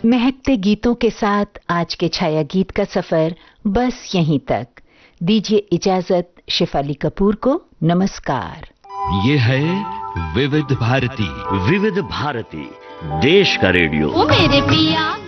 महकते गीतों के साथ आज के छाया गीत का सफर बस यहीं तक। दीजिए इजाजत शेफाली कपूर को। नमस्कार। ये है विविध भारती। विविध भारती, देश का रेडियो। ओ मेरे पिया